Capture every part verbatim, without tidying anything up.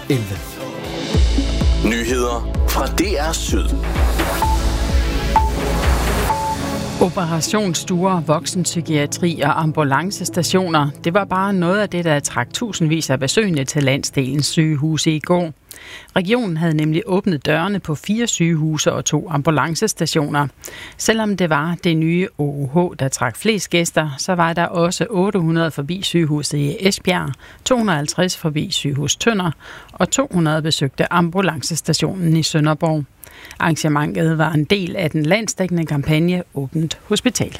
elleve. Nyheder fra D R Syd. Operationsstuer, voksenpsykiatri og ambulancestationer, det var bare noget af det, der trak tusindvis af besøgende til landsdelens sygehuse i går. Regionen havde nemlig åbnet dørene på fire sygehuse og to ambulancestationer. Selvom det var det nye O U H, der trak flest gæster, så var der også otte hundrede forbi sygehuset i Esbjerg, to hundrede og halvtreds forbi sygehus Tønder og to hundrede besøgte ambulancestationen i Sønderborg. Arrangementet var en del af den landsdækkende kampagne Åbent Hospital.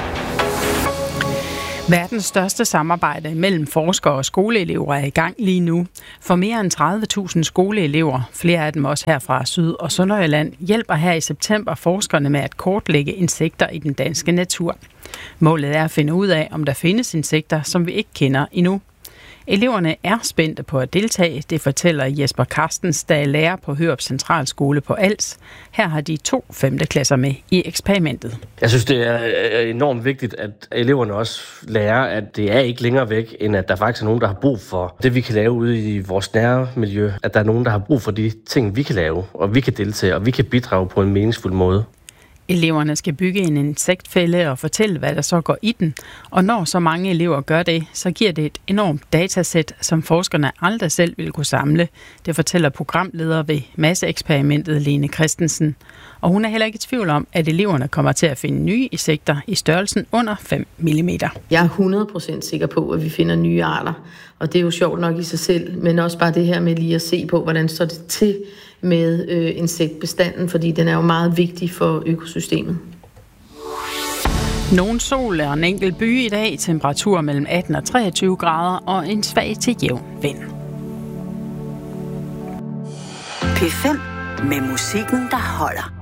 Verdens største samarbejde mellem forskere og skoleelever er i gang lige nu. For mere end tredive tusind skoleelever, flere af dem også her fra Syd- og Sønderjylland, hjælper her i september forskerne med at kortlægge insekter i den danske natur. Målet er at finde ud af, om der findes insekter, som vi ikke kender endnu. Eleverne er spændte på at deltage, det fortæller Jesper Carstens, der er lærer på Hørup Centralskole på Als. Her har de to femte klasser med i eksperimentet. Jeg synes, det er enormt vigtigt, at eleverne også lærer, at det er ikke længere væk, end at der faktisk er nogen, der har brug for det, vi kan lave ude i vores nærmiljø. At der er nogen, der har brug for de ting, vi kan lave, og vi kan deltage, og vi kan bidrage på en meningsfuld måde. Eleverne skal bygge en insektfælde og fortælle, hvad der så går i den. Og når så mange elever gør det, så giver det et enormt datasæt, som forskerne aldrig selv vil kunne samle. Det fortæller programleder ved masseeksperimentet Lene Christensen. Og hun er heller ikke i tvivl om, at eleverne kommer til at finde nye insekter i størrelsen under fem millimeter. Jeg er hundrede procent sikker på, at vi finder nye arter. Og det er jo sjovt nok i sig selv, men også bare det her med lige at se på, hvordan står det til med øh, insektbestanden, fordi den er jo meget vigtig for økosystemet. Nogen sol er en enkelt by i dag, temperatur mellem atten og treogtyve grader og en svag til jævn vind. P fem med musikken, der holder.